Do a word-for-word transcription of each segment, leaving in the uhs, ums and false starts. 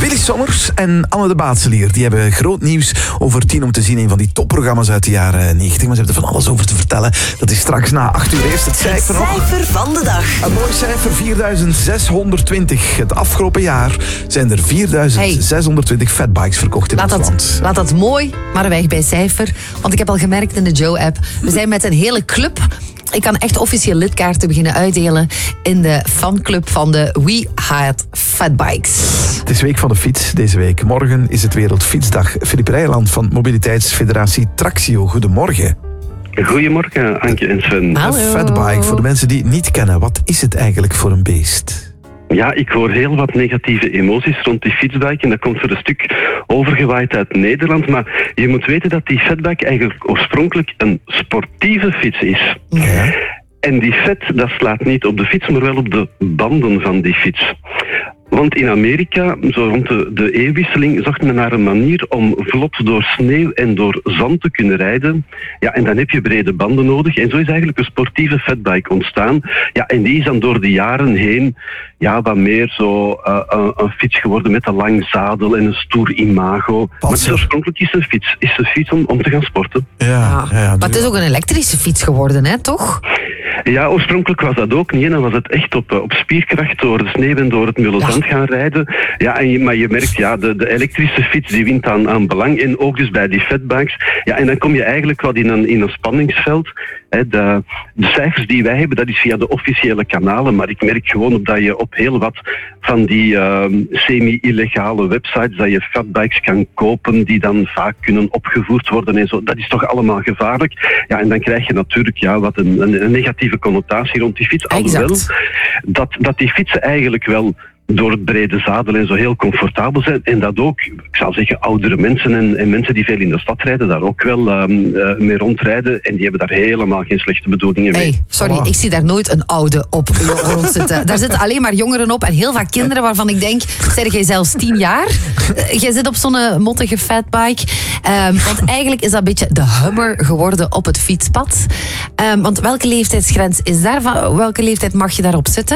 Willy Sommers en Anne de Baatselier, die hebben groot nieuws over Tien om te zien. Een van die topprogramma's uit de jaren negentig. Maar ze hebben er van alles over te vertellen. Dat is straks na acht uur. Eerst het cijfer nog. Het cijfer van de dag. Een mooi cijfer, vierduizend zeshonderdtwintig. Het afgelopen jaar zijn er vierduizend zeshonderdtwintig fatbikes verkocht in Laat ons dat, land. laat dat mooi, maar weg bij cijfer. Want ik heb al gemerkt in de Joe-app, we zijn met een hele club. Ik kan echt officieel lidkaarten beginnen uitdelen in de fanclub van de We Hate Fatbikes. Het is week van de fiets deze week. Morgen is het Wereldfietsdag. Filip Rijland van Mobiliteitsfederatie Traxio. Goedemorgen. Goedemorgen, Anke en Sven. Hallo. Een fatbike, voor de mensen die het niet kennen, wat is het eigenlijk voor een beest? Ja, ik hoor heel wat negatieve emoties rond die fietsbike en dat komt voor een stuk overgewaaid uit Nederland. Maar je moet weten dat die fatbike eigenlijk oorspronkelijk een sportieve fiets is. Ja. En die fat, dat slaat niet op de fiets, maar wel op de banden van die fiets. Want in Amerika, zo rond de, de eeuwwisseling, zocht men naar een manier om vlot door sneeuw en door zand te kunnen rijden. Ja, en dan heb je brede banden nodig. En zo is eigenlijk een sportieve fatbike ontstaan. Ja, en die is dan door de jaren heen ja, wat meer zo uh, een, een fiets geworden met een lang zadel en een stoer imago. Maar het is oorspronkelijk is een fiets, is een fiets om, om te gaan sporten. Ja, Ja. ja, ja. Maar het is ook een elektrische fiets geworden, hè, toch? Ja, oorspronkelijk was dat ook niet. Dan was het echt op, op spierkracht door de sneeuw en door het mulle zand gaan rijden. Ja, en je, maar je merkt, ja, de, de elektrische fiets die wint aan, aan belang. En ook dus bij die fatbikes. Ja, en dan kom je eigenlijk wat in een, in een spanningsveld. Hè, de, de cijfers die wij hebben, dat is via de officiële kanalen. Maar ik merk gewoon op dat je op heel wat van die uh, semi-illegale websites, dat je fatbikes kan kopen die dan vaak kunnen opgevoerd worden en zo. Dat is toch allemaal gevaarlijk. Ja, en dan krijg je natuurlijk ja, wat een, een, een negatieve connotatie rond die fiets. Alhoewel dat, dat die fietsen eigenlijk wel door het brede zadel en zo heel comfortabel zijn. En dat ook, ik zou zeggen, oudere mensen en, en mensen die veel in de stad rijden, daar ook wel um, uh, mee rondrijden. En die hebben daar helemaal geen slechte bedoelingen mee. Hey, sorry, Oh. ik zie daar nooit een oude op rondzitten. Daar zitten alleen maar jongeren op en heel vaak kinderen waarvan ik denk, zeg jij zelfs tien jaar? Uh, jij zit op zo'n uh, mottige fatbike. Um, want eigenlijk is dat een beetje de Hummer geworden op het fietspad. Um, want welke leeftijdsgrens is daar? Van, welke leeftijd mag je daarop zitten?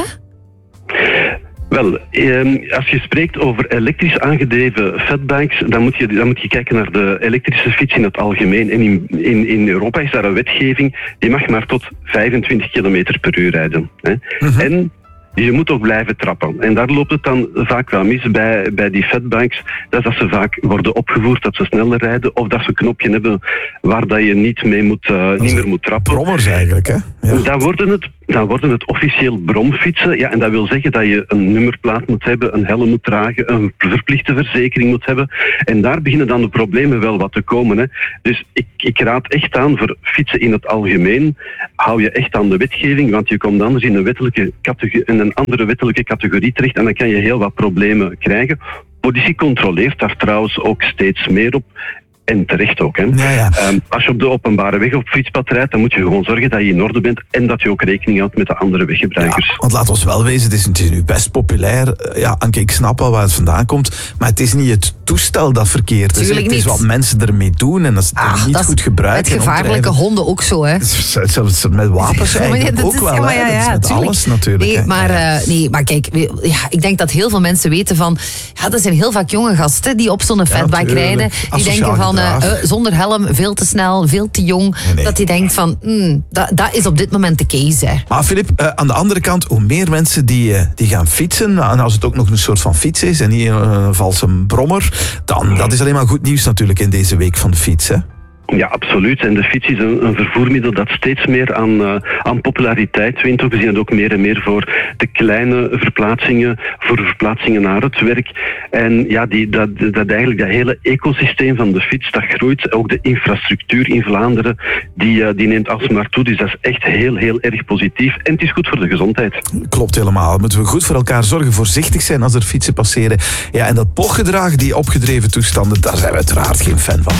Wel, eh, als je spreekt over elektrisch aangedreven fatbikes, dan moet je, dan moet je kijken naar de elektrische fiets in het algemeen. En in, in, in Europa is daar een wetgeving, die mag maar tot vijfentwintig kilometer per uur rijden. Hè. Uh-huh. En je moet ook blijven trappen. En daar loopt het dan vaak wel mis bij, bij die fatbikes. Dat is dat ze vaak worden opgevoerd, dat ze sneller rijden. Of dat ze een knopje hebben waar dat je niet, mee moet, uh, niet meer moet trappen. Brommers eigenlijk, hè? Ja. Dan worden het, dan worden het officieel bromfietsen. Ja, en dat wil zeggen dat je een nummerplaat moet hebben, een helm moet dragen, een verplichte verzekering moet hebben. En daar beginnen dan de problemen wel wat te komen. Hè. Dus ik, ik raad echt aan voor fietsen in het algemeen. Hou je echt aan de wetgeving, want je komt anders in een, wettelijke categorie, in een andere wettelijke categorie terecht en dan kan je heel wat problemen krijgen. Politie controleert daar trouwens ook steeds meer op. En terecht ook. Hè. Ja, ja. Um, als je op de openbare weg op fietspad rijdt, dan moet je gewoon zorgen dat je in orde bent en dat je ook rekening houdt met de andere weggebruikers. Ja, want laat ons wel wezen, het is, het is nu best populair. Ja, Anke, ik snap wel waar het vandaan komt, maar het is niet het toestel dat verkeerd is. Tuurlijk het is niet. wat mensen ermee doen en dat is Ah, niet dat is goed gebruiken. met gevaarlijke honden ook zo, hè? Zelfs met wapens Ja, maar eigenlijk dat ook is- wel. ja, maar hè. ja, Dat is ja, met tuurlijk. alles natuurlijk. Nee, hè. maar, uh, nee, maar kijk, ja, ik denk dat heel veel mensen weten van... Ja, er zijn heel vaak jonge gasten die op zo'n fatbike tuurlijk. rijden. Die Asociaal denken van, uh, gedrag. uh, zonder helm, veel te snel, veel te jong. Nee, nee. Dat die denkt van, mm, dat, dat is op dit moment de case, hè. Maar Filip, uh, aan de andere kant, hoe meer mensen die, uh, die gaan fietsen, en als het ook nog een soort van fiets is en niet een uh, valse brommer, dan dat is alleen maar goed nieuws natuurlijk in deze week van de fiets, hè? Ja, absoluut. En de fiets is een, een vervoermiddel dat steeds meer aan, uh, aan populariteit wint. We zien het ook meer en meer voor de kleine verplaatsingen, voor de verplaatsingen naar het werk. En ja, die, dat, dat eigenlijk dat hele ecosysteem van de fiets, dat groeit. Ook de infrastructuur in Vlaanderen, die, uh, die neemt alsmaar toe. Dus dat is echt heel, heel erg positief. En het is goed voor de gezondheid. Klopt helemaal. Moeten we goed voor elkaar zorgen, voorzichtig zijn als er fietsen passeren. Ja, en dat pochgedrag, die opgedreven toestanden, daar zijn we uiteraard geen fan van.